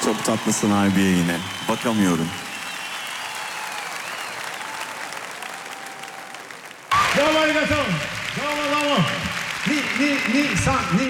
Çok tatlısın Harbiye yine. Bakamıyorum. Bravo arigato. Bravo. Ni san.